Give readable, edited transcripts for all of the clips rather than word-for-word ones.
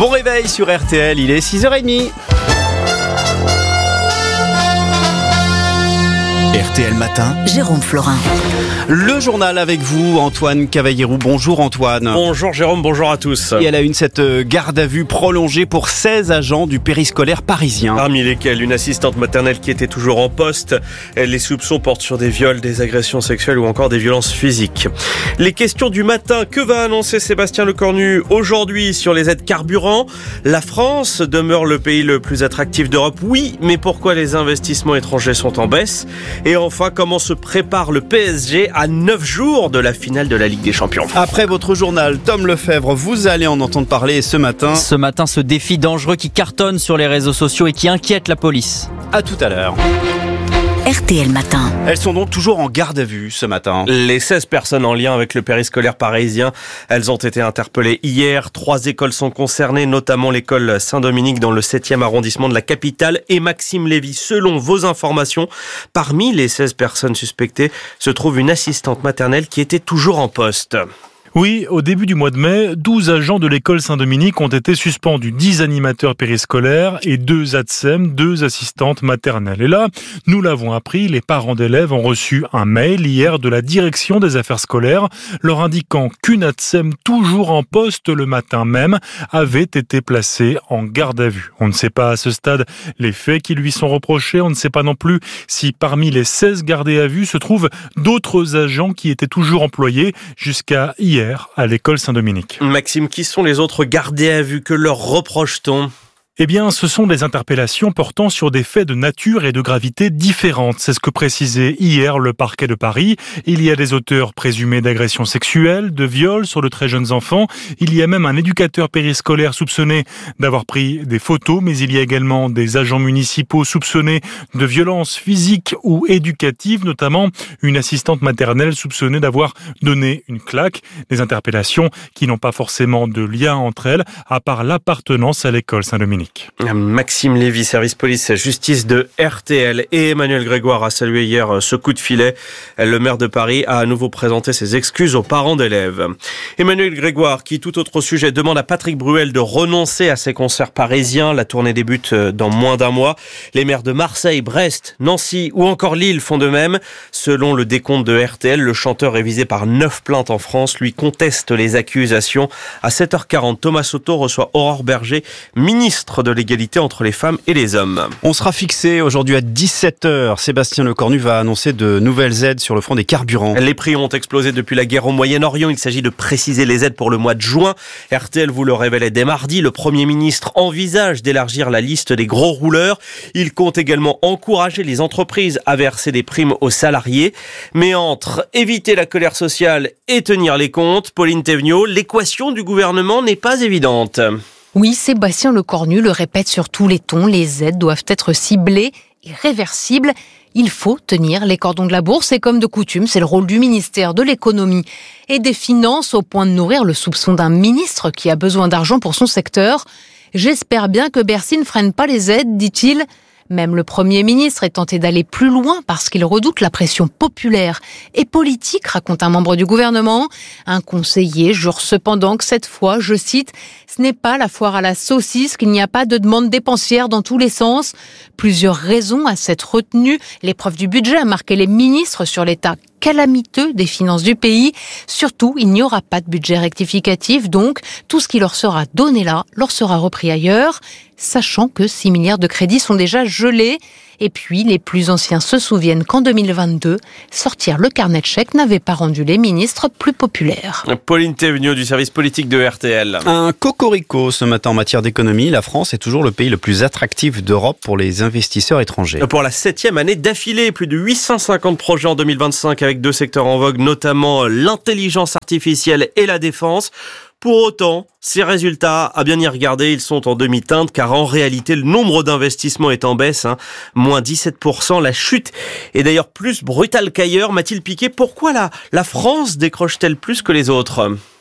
Bon réveil sur RTL, il est 6h30. RTL Matin, Jérôme Florin. Le journal avec vous, Antoine Cavallierou. Bonjour Antoine. Bonjour Jérôme, bonjour à tous. Et à la une, cette garde à vue prolongée pour 16 agents du périscolaire parisien. Parmi lesquels une assistante maternelle qui était toujours en poste. Les soupçons portent sur des viols, des agressions sexuelles ou encore des violences physiques. Les questions du matin, que va annoncer Sébastien Lecornu aujourd'hui sur les aides carburant? La France demeure le pays le plus attractif d'Europe, oui, mais pourquoi les investissements étrangers sont en baisse? Et enfin, comment se prépare le PSG à 9 jours de la finale de la Ligue des Champions? Après votre journal, Tom Lefebvre, vous allez en entendre parler ce matin. Ce défi dangereux qui cartonne sur les réseaux sociaux et qui inquiète la police. À tout à l'heure. RTL Matin. Elles sont donc toujours en garde à vue ce matin. Les 16 personnes en lien avec le périscolaire parisien, elles ont été interpellées hier. 3 écoles sont concernées, notamment l'école Saint-Dominique dans le 7e arrondissement de la capitale et Maxime Lévy. Selon vos informations, parmi les 16 personnes suspectées se trouve une assistante maternelle qui était toujours en poste. Oui, au début du mois de mai, 12 agents de l'école Saint-Dominique ont été suspendus, 10 animateurs périscolaires et 2 ATSEM, 2 assistantes maternelles. Et là, nous l'avons appris, les parents d'élèves ont reçu un mail hier de la direction des affaires scolaires leur indiquant qu'une ATSEM toujours en poste le matin même avait été placée en garde à vue. On ne sait pas à ce stade les faits qui lui sont reprochés, on ne sait pas non plus si parmi les 16 gardés à vue se trouvent d'autres agents qui étaient toujours employés jusqu'à hier à l'école Saint-Dominique. Maxime, qui sont les autres gardés à vue? Que leur reproche-t-on? Eh bien, ce sont des interpellations portant sur des faits de nature et de gravité différentes. C'est ce que précisait hier le parquet de Paris. Il y a des auteurs présumés d'agressions sexuelles, de viols sur de très jeunes enfants. Il y a même un éducateur périscolaire soupçonné d'avoir pris des photos, mais il y a également des agents municipaux soupçonnés de violences physiques ou éducatives, notamment une assistante maternelle soupçonnée d'avoir donné une claque. Des interpellations qui n'ont pas forcément de lien entre elles, à part l'appartenance à l'école Saint-Dominique. Maxime Lévy, service police-justice de RTL, et Emmanuel Grégoire a salué hier ce coup de filet. Le maire de Paris a à nouveau présenté ses excuses aux parents d'élèves. Emmanuel Grégoire, qui tout autre sujet, demande à Patrick Bruel de renoncer à ses concerts parisiens. La tournée débute dans moins d'un mois. Les maires de Marseille, Brest, Nancy ou encore Lille font de même. Selon le décompte de RTL, le chanteur est visé par 9 plaintes en France. Lui conteste les accusations. À 7h40, Thomas Soto reçoit Aurore Berger, ministre de l'égalité entre les femmes et les hommes. On sera fixé aujourd'hui à 17h. Sébastien Lecornu va annoncer de nouvelles aides sur le front des carburants. Les prix ont explosé depuis la guerre au Moyen-Orient. Il s'agit de préciser les aides pour le mois de juin. RTL vous le révélait dès mardi. Le Premier ministre envisage d'élargir la liste des gros rouleurs. Il compte également encourager les entreprises à verser des primes aux salariés. Mais entre éviter la colère sociale et tenir les comptes, Pauline Théveniot, l'équation du gouvernement n'est pas évidente. Oui, Sébastien Lecornu le répète sur tous les tons, les aides doivent être ciblées et réversibles. Il faut tenir les cordons de la bourse et comme de coutume, c'est le rôle du ministère de l'économie et des finances au point de nourrir le soupçon d'un ministre qui a besoin d'argent pour son secteur. J'espère bien que Bercy ne freine pas les aides, dit-il. Même le Premier ministre est tenté d'aller plus loin parce qu'il redoute la pression populaire et politique, raconte un membre du gouvernement. Un conseiller jure cependant que cette fois, je cite, « ce n'est pas la foire à la saucisse, qu'il n'y a pas de demande dépensière dans tous les sens ». Plusieurs raisons à cette retenue. L'épreuve du budget a marqué les ministres sur l'état calamiteux des finances du pays. Surtout, il n'y aura pas de budget rectificatif, donc tout ce qui leur sera donné là leur sera repris ailleurs, sachant que 6 milliards de crédits sont déjà gelés. Et puis, les plus anciens se souviennent qu'en 2022, sortir le carnet de chèques n'avait pas rendu les ministres plus populaires. Pauline Théveniot du service politique de RTL. Un cocorico ce matin en matière d'économie. La France est toujours le pays le plus attractif d'Europe pour les investisseurs étrangers. Pour la 7e année d'affilée, plus de 850 projets en 2025 avec 2 secteurs en vogue, notamment l'intelligence artificielle et la défense. Pour autant, ces résultats, à bien y regarder, ils sont en demi-teinte car en réalité, le nombre d'investissements est en baisse, moins 17%. La chute est d'ailleurs plus brutale qu'ailleurs. Mathilde Piquet, pourquoi la France décroche-t-elle plus que les autres ?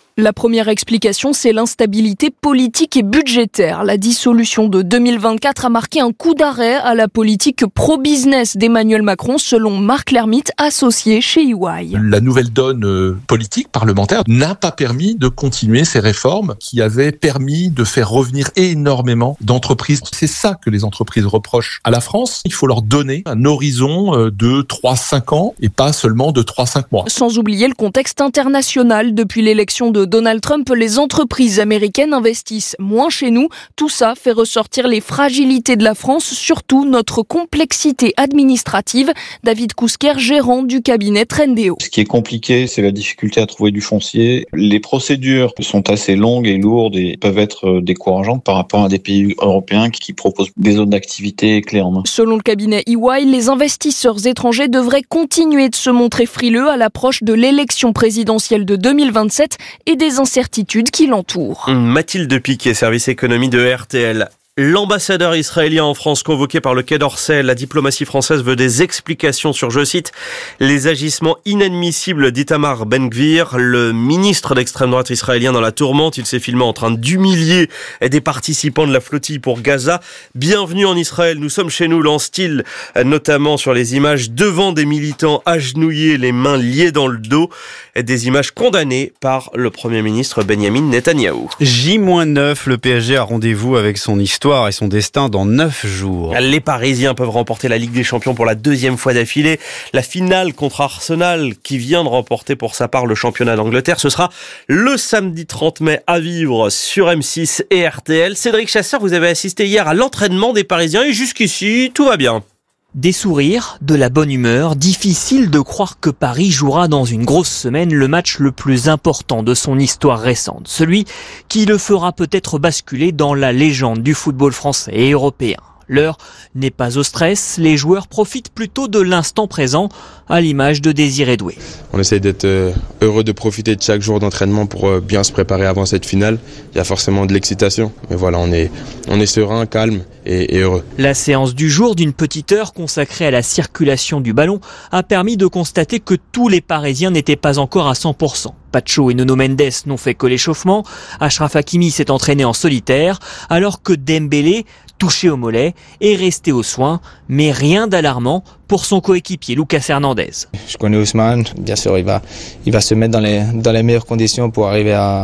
La première explication, c'est l'instabilité politique et budgétaire. La dissolution de 2024 a marqué un coup d'arrêt à la politique pro-business d'Emmanuel Macron, selon Marc Lermite, associé chez EY. La nouvelle donne politique, parlementaire, n'a pas permis de continuer ces réformes qui avaient permis de faire revenir énormément d'entreprises. C'est ça que les entreprises reprochent à la France. Il faut leur donner un horizon de 3-5 ans et pas seulement de 3-5 mois. Sans oublier le contexte international. Depuis l'élection de Donald Trump, les entreprises américaines investissent moins chez nous. Tout ça fait ressortir les fragilités de la France, surtout notre complexité administrative. David Kousquer, gérant du cabinet Trendéo. Ce qui est compliqué, c'est la difficulté à trouver du foncier. Les procédures sont assez longues et lourdes et peuvent être décourageantes par rapport à des pays européens qui proposent des zones d'activité clés en main. Selon le cabinet EY, les investisseurs étrangers devraient continuer de se montrer frileux à l'approche de l'élection présidentielle de 2027 et des incertitudes qui l'entourent. Mathilde Piquet, service économie de RTL. L'ambassadeur israélien en France convoqué par le Quai d'Orsay, la diplomatie française veut des explications sur, je cite, les agissements inadmissibles d'Itamar Ben-Gvir, le ministre d'extrême droite israélien dans la tourmente. Il s'est filmé en train d'humilier des participants de la flottille pour Gaza. Bienvenue en Israël, nous sommes chez nous, lance-t-il, notamment sur les images devant des militants agenouillés, les mains liées dans le dos, des images condamnées par le Premier ministre Benjamin Netanyahou. J-9, le PSG a rendez-vous avec son histoire et son destin dans 9 jours. Les Parisiens peuvent remporter la Ligue des Champions pour la 2e fois d'affilée. La finale contre Arsenal, qui vient de remporter pour sa part le championnat d'Angleterre, ce sera le samedi 30 mai à vivre sur M6 et RTL. Cédric Chasseur, vous avez assisté hier à l'entraînement des Parisiens et jusqu'ici, tout va bien. Des sourires, de la bonne humeur, difficile de croire que Paris jouera dans une grosse semaine le match le plus important de son histoire récente, celui qui le fera peut-être basculer dans la légende du football français et européen. L'heure n'est pas au stress, les joueurs profitent plutôt de l'instant présent, à l'image de Désiré Doué. On essaie d'être heureux de profiter de chaque jour d'entraînement pour bien se préparer avant cette finale. Il y a forcément de l'excitation, mais voilà, on est serein, calme et heureux. La séance du jour d'une petite heure consacrée à la circulation du ballon a permis de constater que tous les Parisiens n'étaient pas encore à 100%. Pacho et Nuno Mendes n'ont fait que l'échauffement. Achraf Hakimi s'est entraîné en solitaire, alors que Dembélé, touché au mollet, est resté aux soins, mais rien d'alarmant pour son coéquipier Lucas Hernandez. Je connais Ousmane, bien sûr, il va se mettre dans les meilleures conditions pour arriver à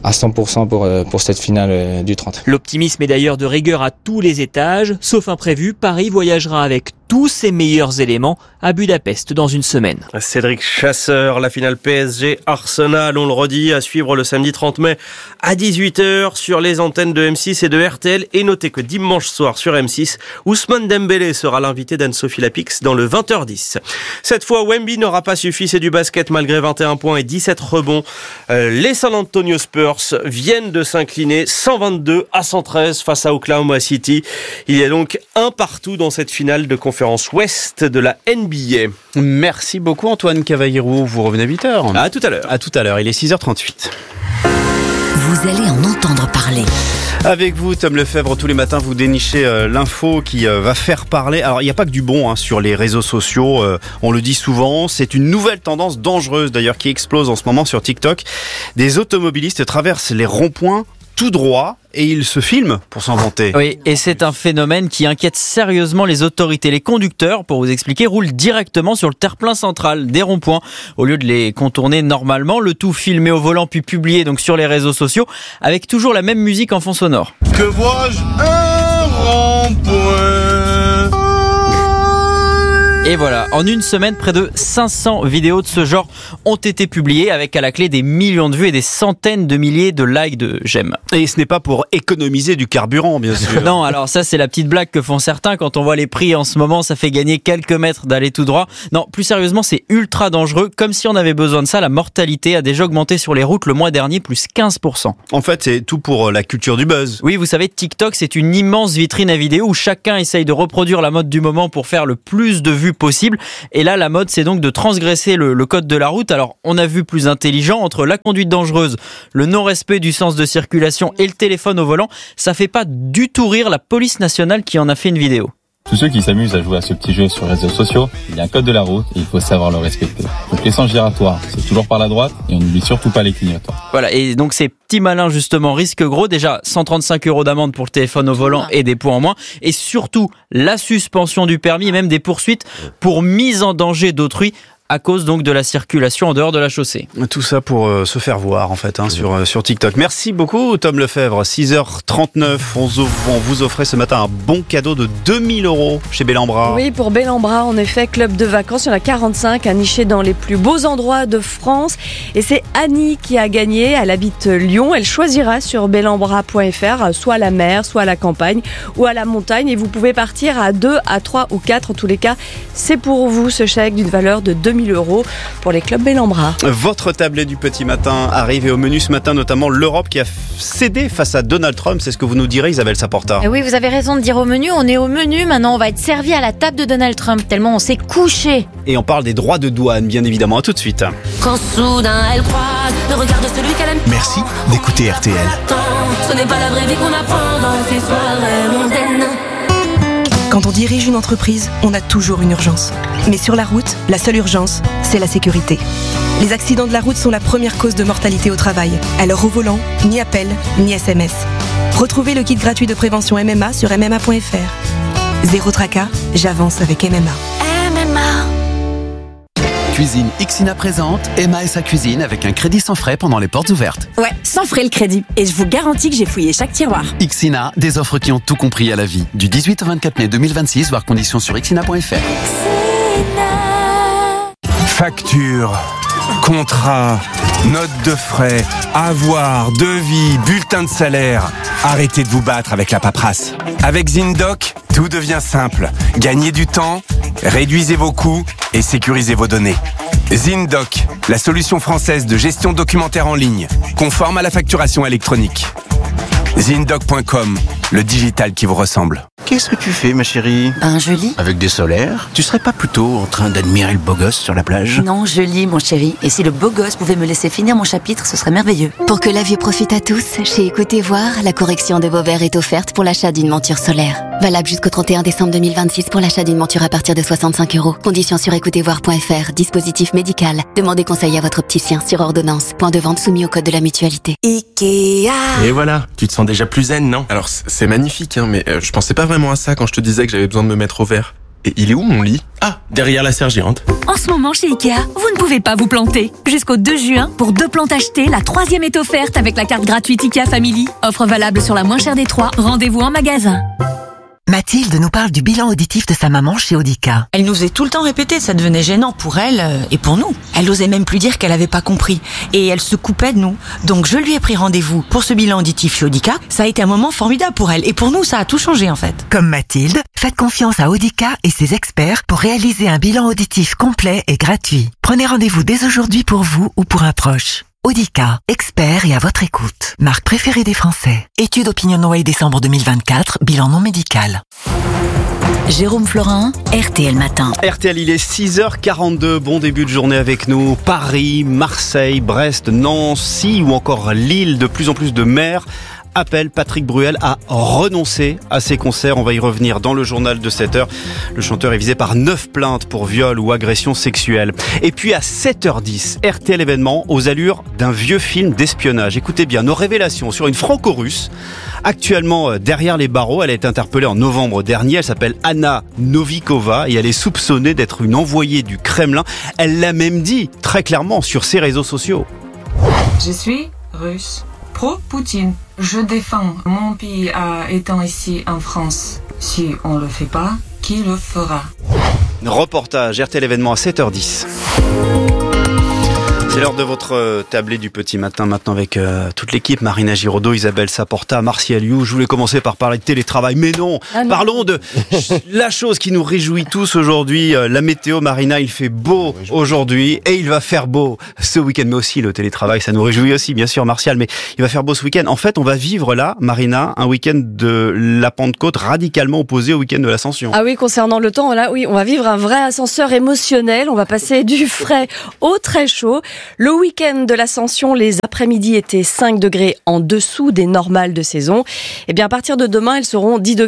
100% pour cette finale du 30. L'optimisme est d'ailleurs de rigueur à tous les étages, sauf imprévu, Paris voyagera avec tous ses meilleurs éléments à Budapest dans une semaine. Cédric Chasseur, la finale PSG-Arsenal, on le redit, à suivre le samedi 30 mai à 18h sur les antennes de M6 et de RTL. Et notez que dimanche soir sur M6, Ousmane Dembélé sera l'invité d'Anne-Sophie Lapix dans le 20h10. Cette fois, Wemby n'aura pas suffi, c'est du basket malgré 21 points et 17 rebonds. Les San Antonio Spurs viennent de s'incliner 122-113 face à Oklahoma City. Il y a donc un partout dans cette finale de conférence Ouest de la NBA. Merci beaucoup Antoine Cavallero, vous revenez à 8h. À tout à l'heure. À tout à l'heure, il est 6h38. Vous allez en entendre parler. Avec vous, Tom Lefebvre, tous les matins, vous dénichez l'info qui va faire parler. Alors, il n'y a pas que du bon sur les réseaux sociaux, on le dit souvent. C'est une nouvelle tendance dangereuse, d'ailleurs, qui explose en ce moment sur TikTok. Des automobilistes traversent les ronds-points tout droit et ils se filment pour s'en vanter. Oui, et c'est un phénomène qui inquiète sérieusement les autorités. Les conducteurs, pour vous expliquer, roulent directement sur le terre-plein central des ronds-points au lieu de les contourner normalement. Le tout filmé au volant puis publié donc sur les réseaux sociaux avec toujours la même musique en fond sonore. Que vois-je? Un rond-point. Et voilà, en une semaine, près de 500 vidéos de ce genre ont été publiées avec à la clé des millions de vues et des centaines de milliers de likes, de j'aime. Et ce n'est pas pour économiser du carburant, bien sûr. Non, alors ça c'est la petite blague que font certains quand on voit les prix en ce moment, ça fait gagner quelques mètres d'aller tout droit. Non, plus sérieusement, c'est ultra dangereux, comme si on avait besoin de ça. La mortalité a déjà augmenté sur les routes le mois dernier, plus 15%. En fait, c'est tout pour la culture du buzz. Oui, vous savez, TikTok, c'est une immense vitrine à vidéos où chacun essaye de reproduire la mode du moment pour faire le plus de vues possible. Et là, la mode, c'est donc de transgresser le code de la route. Alors, on a vu plus intelligent entre la conduite dangereuse, le non-respect du sens de circulation et le téléphone au volant. Ça fait pas du tout rire la police nationale qui en a fait une vidéo. Tous ceux qui s'amusent à jouer à ce petit jeu sur les réseaux sociaux, il y a un code de la route et il faut savoir le respecter. Donc les sens giratoires, c'est toujours par la droite et on n'oublie surtout pas les clignotants. Voilà, et donc ces petits malins justement risquent gros. Déjà 135 € d'amende pour le téléphone au volant et des points en moins. Et surtout la suspension du permis et même des poursuites pour mise en danger d'autrui à cause donc de la circulation en dehors de la chaussée. Tout ça pour se faire voir en fait sur TikTok. Merci beaucoup Tom Lefebvre. 6h39, on vous offrait ce matin un bon cadeau de 2000 € chez Bellambra. Oui, pour Bellambra, en effet, club de vacances, il y en a 45 à nicher dans les plus beaux endroits de France. Et c'est Annie qui a gagné, elle habite Lyon, elle choisira sur bellambra.fr, soit à la mer, soit à la campagne ou à la montagne. Et vous pouvez partir à 2, à 3 ou 4, en tous les cas, c'est pour vous ce chèque d'une valeur de 2000 € pour les clubs Bellambra. Votre tablé du petit matin arrive et au menu ce matin notamment l'Europe qui a cédé face à Donald Trump. C'est ce que vous nous direz Isabelle Saporta. Oui, vous avez raison de dire au menu. On est au menu. Maintenant, on va être servi à la table de Donald Trump tellement on s'est couché. Et on parle des droits de douane, bien évidemment. À tout de suite. Quand soudain elle croise le regard de celui qu'elle aime. Merci d'écouter RTL. Ce n'est pas la vraie vie qu'on apprend dans ces soirées mondaines. Quand on dirige une entreprise, on a toujours une urgence. Mais sur la route, la seule urgence, c'est la sécurité. Les accidents de la route sont la première cause de mortalité au travail. Alors au volant, ni appel, ni SMS. Retrouvez le kit gratuit de prévention MMA sur MMA.fr. Zéro tracas, j'avance avec MMA. Cuisine Ixina présente Emma et sa cuisine avec un crédit sans frais pendant les portes ouvertes. Ouais, sans frais le crédit. Et je vous garantis que j'ai fouillé chaque tiroir. Ixina, des offres qui ont tout compris à la vie. Du 18 au 24 mai 2026, voir conditions sur ixina.fr. Facture, contrat, note de frais, avoir, devis, bulletin de salaire. Arrêtez de vous battre avec la paperasse. Avec ZinDoc, tout devient simple. Gagnez du temps, réduisez vos coûts et sécurisez vos données. ZinDoc, la solution française de gestion documentaire en ligne, conforme à la facturation électronique. ZinDoc.com, le digital qui vous ressemble. Qu'est-ce que tu fais, ma chérie? Je lis. Avec des solaires? Tu serais pas plutôt en train d'admirer le beau gosse sur la plage? Non, je lis, mon chéri. Et si le beau gosse pouvait me laisser finir mon chapitre, ce serait merveilleux. Pour que la vie profite à tous, chez Écoutez Voir, la correction de vos verres est offerte pour l'achat d'une monture solaire. Valable jusqu'au 31 décembre 2026 pour l'achat d'une monture à partir de 65 €. Conditions sur écoutezvoir.fr. Dispositif médical. Demandez conseil à votre opticien sur ordonnance. Point de vente soumis au code de la mutualité. Ikea. Et voilà, tu te sens déjà plus zen, non? Alors c'est magnifique, mais je pensais pas vraiment à ça quand je te disais que j'avais besoin de me mettre au vert. Et il est où mon lit? Ah, derrière la sergente. En ce moment chez Ikea, vous ne pouvez pas vous planter. Jusqu'au 2 juin, pour 2 plantes achetées, la 3e est offerte avec la carte gratuite Ikea Family. Offre valable sur la moins chère des 3. Rendez-vous en magasin. Mathilde nous parle du bilan auditif de sa maman chez Audica. Elle nous faisait tout le temps répéter, ça devenait gênant pour elle et pour nous. Elle osait même plus dire qu'elle avait pas compris et elle se coupait de nous. Donc je lui ai pris rendez-vous pour ce bilan auditif chez Audica. Ça a été un moment formidable pour elle et pour nous ça a tout changé en fait. Comme Mathilde, faites confiance à Audica et ses experts pour réaliser un bilan auditif complet et gratuit. Prenez rendez-vous dès aujourd'hui pour vous ou pour un proche. Audica, expert et à votre écoute. Marque préférée des Français. Étude OpinionWay décembre 2024, bilan non médical. Jérôme Florin, RTL Matin. RTL, il est 6h42. Bon début de journée avec nous. Paris, Marseille, Brest, Nancy ou encore Lille. De plus en plus de maires appelle Patrick Bruel à renoncer à ses concerts. On va y revenir dans le journal de 7h. Le chanteur est visé par 9 plaintes pour viol ou agression sexuelle. Et puis à 7h10, RTL événement aux allures d'un vieux film d'espionnage. Écoutez bien, nos révélations sur une franco-russe actuellement derrière les barreaux. Elle a été interpellée en novembre dernier. Elle s'appelle Anna Novikova et elle est soupçonnée d'être une envoyée du Kremlin. Elle l'a même dit très clairement sur ses réseaux sociaux. Je suis russe, pro-Poutine. Je défends mon pays étant ici en France. Si on ne le fait pas, qui le fera? Reportage RTL événement à 7h10. C'est l'heure de votre tablé du petit matin maintenant avec toute l'équipe. Marina Giraudot, Isabelle Saporta, Martial You. Je voulais commencer par parler de télétravail, mais non, parlons de la chose qui nous réjouit tous aujourd'hui. La météo, Marina, il fait beau aujourd'hui et il va faire beau ce week-end. Mais aussi le télétravail, ça nous réjouit aussi, bien sûr, Martial, mais il va faire beau ce week-end. En fait, on va vivre là, Marina, un week-end de la Pentecôte radicalement opposé au week-end de l'Ascension. Ah oui, concernant le temps, là, oui, on va vivre un vrai ascenseur émotionnel. On va passer du frais au très chaud. Le week-end de l'Ascension, les après-midi étaient 5 degrés en dessous des normales de saison. Et bien, à partir de demain, elles seront 10 degrés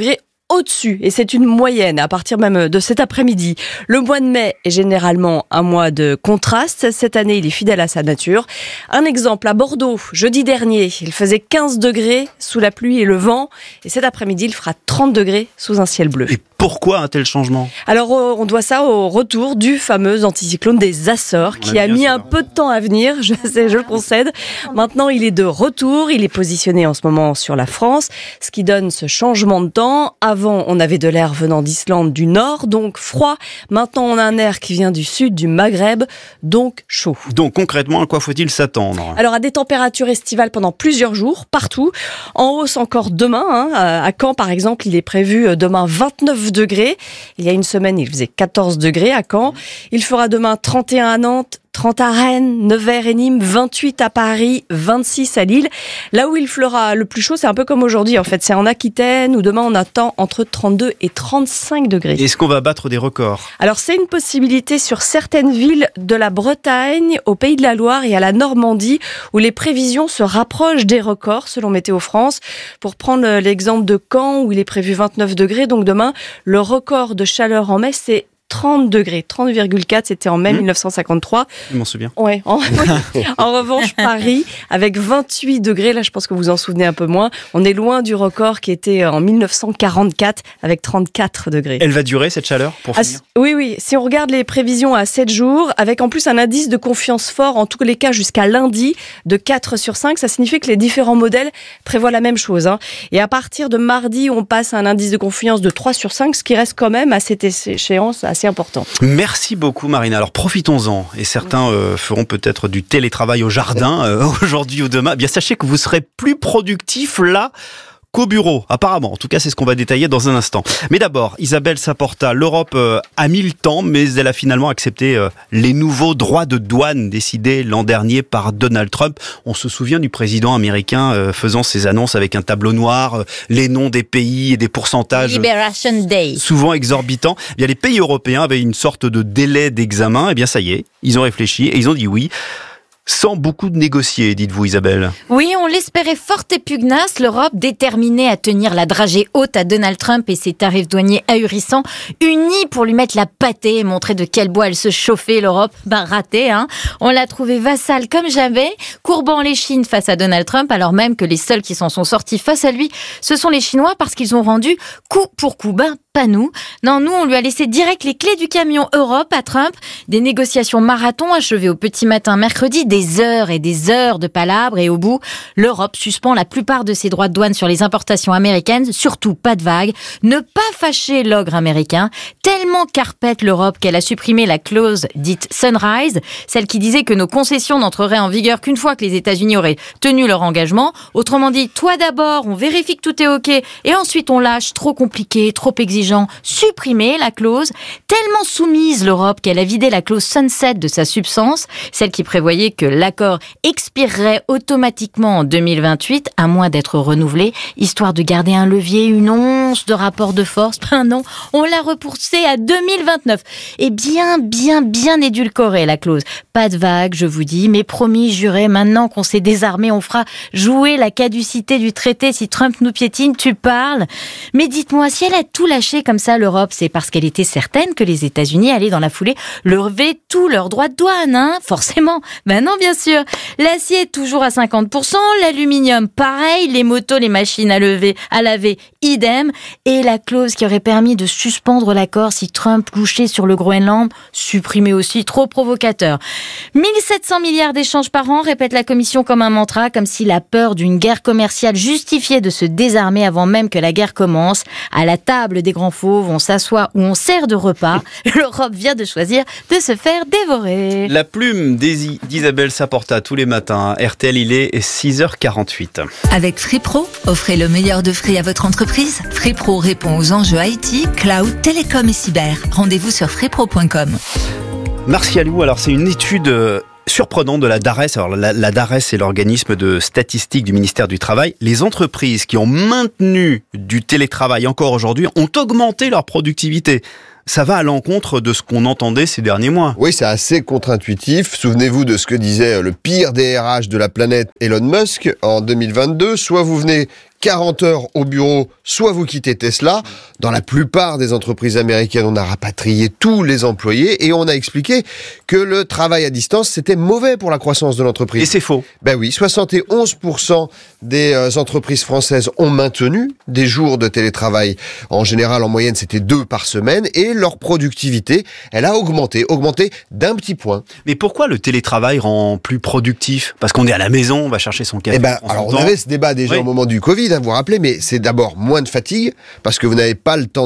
au-dessus, et c'est une moyenne à partir même de cet après-midi. Le mois de mai est généralement un mois de contraste. Cette année, il est fidèle à sa nature. Un exemple, à Bordeaux, jeudi dernier, il faisait 15 degrés sous la pluie et le vent, et cet après-midi, il fera 30 degrés sous un ciel bleu. Et pourquoi un tel changement ? Alors, on doit ça au retour du fameux anticyclone des Açores, qui a mis un peu de temps à venir, je le concède. Maintenant, il est de retour, il est positionné en ce moment sur la France, ce qui donne ce changement de temps. Avant, on avait de l'air venant d'Islande du nord, donc froid. Maintenant, on a un air qui vient du sud, du Maghreb, donc chaud. Donc concrètement, à quoi faut-il s'attendre ? Alors, à des températures estivales pendant plusieurs jours, partout. En hausse encore demain, à Caen par exemple, il est prévu demain 29 degrés. Il y a une semaine, il faisait 14 degrés à Caen. Il fera demain 31 à Nantes, 30 à Rennes, Nevers et Nîmes, 28 à Paris, 26 à Lille. Là où il fera le plus chaud, c'est un peu comme aujourd'hui en fait. C'est en Aquitaine où demain on attend entre 32 et 35 degrés. Est-ce qu'on va battre des records ? Alors c'est une possibilité sur certaines villes de la Bretagne, au Pays de la Loire et à la Normandie où les prévisions se rapprochent des records selon Météo France. Pour prendre l'exemple de Caen où il est prévu 29 degrés, donc demain le record de chaleur en mai c'est 30 degrés, 30,4, c'était en mai 1953. Je m'en souviens. Ouais. En revanche, Paris, avec 28 degrés, là je pense que vous en souvenez un peu moins, on est loin du record qui était en 1944 avec 34 degrés. Elle va durer cette chaleur pour finir ? Oui. Si on regarde les prévisions à 7 jours, avec en plus un indice de confiance fort, en tous les cas jusqu'à lundi, de 4 sur 5, ça signifie que les différents modèles prévoient la même chose. Et à partir de mardi, on passe à un indice de confiance de 3 sur 5, ce qui reste quand même à cette échéance assez important. Merci beaucoup Marina. Alors profitons-en et certains feront peut-être du télétravail au jardin aujourd'hui ou demain. Eh bien sachez que vous serez plus productif là qu'au bureau, apparemment. En tout cas, c'est ce qu'on va détailler dans un instant. Mais d'abord, Isabelle Saporta, l'Europe a mis le temps, mais elle a finalement accepté les nouveaux droits de douane décidés l'an dernier par Donald Trump. On se souvient du président américain faisant ses annonces avec un tableau noir, les noms des pays et des pourcentages Liberation Day. Souvent exorbitants. Eh bien, les pays européens avaient une sorte de délai d'examen. Eh bien, ça y est, ils ont réfléchi et ils ont dit oui. Sans beaucoup de négocier, dites-vous Isabelle. Oui, on l'espérait forte et pugnace, l'Europe déterminée à tenir la dragée haute à Donald Trump et ses tarifs douaniers ahurissants, unie pour lui mettre la pâtée et montrer de quel bois elle se chauffait, l'Europe. Raté, On l'a trouvé vassale comme jamais, courbant les chines face à Donald Trump, alors même que les seuls qui s'en sont sortis face à lui, ce sont les Chinois parce qu'ils ont rendu coup pour coup. Pas nous. Non, nous, on lui a laissé direct les clés du camion Europe à Trump. Des négociations marathon achevées au petit matin mercredi, des heures et des heures de palabres et au bout, l'Europe suspend la plupart de ses droits de douane sur les importations américaines, surtout pas de vagues, ne pas fâcher l'ogre américain, tellement carpette l'Europe qu'elle a supprimé la clause dite Sunrise, celle qui disait que nos concessions n'entreraient en vigueur qu'une fois que les États-Unis auraient tenu leur engagement. Autrement dit, toi d'abord, on vérifie que tout est OK et ensuite on lâche, trop compliqué, trop exigeant. Supprimer la clause, tellement soumise l'Europe qu'elle a vidé la clause sunset de sa substance, celle qui prévoyait que l'accord expirerait automatiquement en 2028, à moins d'être renouvelé, histoire de garder un levier, une once de rapport de force. Non, on l'a repoussé à 2029. Et bien édulcoré la clause. Pas de vague, je vous dis, mais promis, juré, maintenant qu'on s'est désarmé, on fera jouer la caducité du traité si Trump nous piétine, tu parles. Mais dites-moi, si elle a tout lâché comme ça, l'Europe, c'est parce qu'elle était certaine que les États-Unis allaient dans la foulée lever tous leurs droits de douane, forcément. Non, bien sûr. L'acier est toujours à 50%, l'aluminium, pareil, les motos, les machines à laver, idem. Et la clause qui aurait permis de suspendre l'accord si Trump couchait sur le Groenland, supprimée aussi, trop provocateur. 1700 milliards d'échanges par an, répète la Commission comme un mantra, comme si la peur d'une guerre commerciale justifiait de se désarmer avant même que la guerre commence. À la table des grands fauves, on s'assoit ou on sert de repas. L'Europe vient de choisir de se faire dévorer. La plume d'Isabelle Saporta tous les matins. RTL, il est 6h48. Avec Free Pro, offrez le meilleur de Free à votre entreprise. Free Pro répond aux enjeux IT, cloud, télécom et cyber. Rendez-vous sur freepro.com. Martialou, alors c'est une étude surprenante de la DARES. Alors la DARES, c'est l'organisme de statistique du ministère du Travail. Les entreprises qui ont maintenu du télétravail encore aujourd'hui ont augmenté leur productivité. Ça va à l'encontre de ce qu'on entendait ces derniers mois. Oui, c'est assez contre-intuitif. Souvenez-vous de ce que disait le pire DRH de la planète, Elon Musk, en 2022. Soit vous venez 40 heures au bureau, soit vous quittez Tesla. Dans la plupart des entreprises américaines, on a rapatrié tous les employés et on a expliqué que le travail à distance, c'était mauvais pour la croissance de l'entreprise. Et c'est faux. Ben oui, 71% des entreprises françaises ont maintenu des jours de télétravail. En général, en moyenne, c'était 2 par semaine et leur productivité, elle a augmenté d'un petit point. Mais pourquoi le télétravail rend plus productif ? Parce qu'on est à la maison, on va chercher son café. Alors on avait ce débat déjà au moment du Covid, vous vous rappelez, mais c'est d'abord moins de fatigue, parce que vous n'avez pas le temps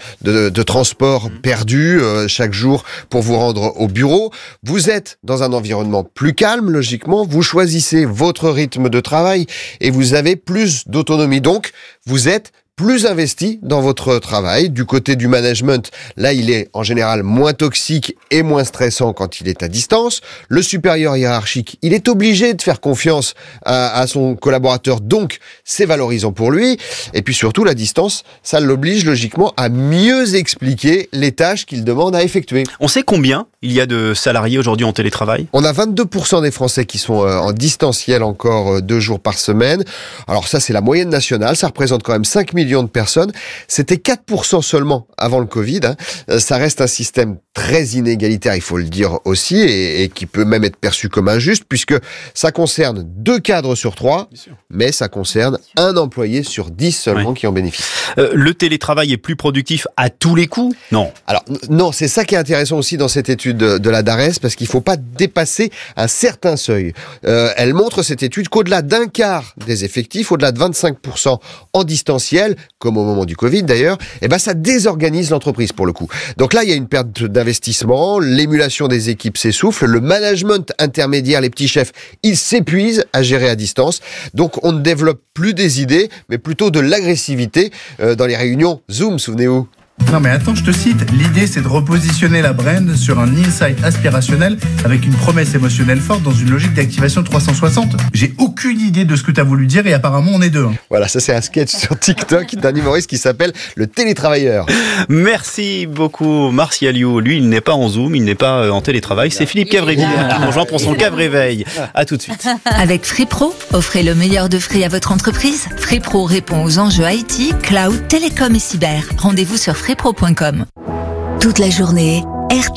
de transport perdu chaque jour pour vous rendre au bureau. Vous êtes dans un environnement plus calme, logiquement, vous choisissez votre rythme de travail et vous avez plus d'autonomie. Donc, vous êtes plus investi dans votre travail. Du côté du management, là, il est en général moins toxique et moins stressant quand il est à distance. Le supérieur hiérarchique, il est obligé de faire confiance à son collaborateur, donc c'est valorisant pour lui. Et puis surtout, la distance, ça l'oblige logiquement à mieux expliquer les tâches qu'il demande à effectuer. On sait combien il y a de salariés aujourd'hui en télétravail ? On a 22% des Français qui sont en distanciel encore 2 jours par semaine. Alors ça, c'est la moyenne nationale. Ça représente quand même 5 millions de personnes. C'était 4% seulement avant le Covid. Ça reste un système très inégalitaire, il faut le dire aussi, et qui peut même être perçu comme injuste, puisque ça concerne 2 cadres sur 3, mais ça concerne 1 employé sur 10 seulement qui en bénéficie. Le télétravail est plus productif à tous les coups ? Non. Alors, non, c'est ça qui est intéressant aussi dans cette étude de la DARES, parce qu'il ne faut pas dépasser un certain seuil. Elle montre, cette étude, qu'au-delà d'un quart des effectifs, au-delà de 25% en distanciel, comme au moment du Covid d'ailleurs, ça désorganise l'entreprise pour le coup. Donc là, il y a une perte d'investissement, l'émulation des équipes s'essouffle, le management intermédiaire, les petits chefs, ils s'épuisent à gérer à distance. Donc on ne développe plus des idées, mais plutôt de l'agressivité dans les réunions Zoom, souvenez-vous. Non mais attends, je te cite, l'idée c'est de repositionner la brand sur un insight aspirationnel avec une promesse émotionnelle forte dans une logique d'activation 360. J'ai aucune idée de ce que tu as voulu dire et apparemment on est 2. Voilà, ça c'est un sketch sur TikTok d'un humoriste qui s'appelle Le Télétravailleur. Merci beaucoup Martial You. Lui, il n'est pas en Zoom, il n'est pas en télétravail. C'est Philippe Cavrivière qui nous rejoint pour son Cave Réveil. À tout de suite. Avec Free Pro, offrez le meilleur de Free à votre entreprise. Free Pro répond aux enjeux IT, cloud, télécom et cyber. Rendez-vous sur freepro.com. Toute la journée,